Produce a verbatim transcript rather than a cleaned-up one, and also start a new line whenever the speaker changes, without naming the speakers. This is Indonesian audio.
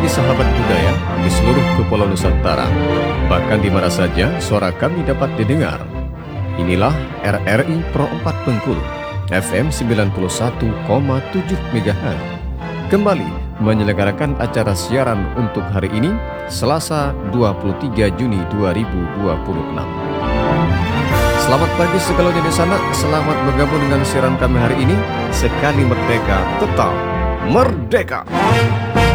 pagi sahabat budaya di seluruh Kepulauan Nusantara. Bahkan di mana saja suara kami dapat didengar. Inilah R R I Pro empat Bengkulu, F M sembilan puluh satu koma tujuh MHz. Kembali menyelenggarakan acara siaran untuk hari ini, Selasa dua puluh tiga Juni dua ribu dua puluh enam. Selamat pagi segalanya di sana, selamat bergabung dengan siaran kami hari ini. Sekali merdeka, tetap merdeka.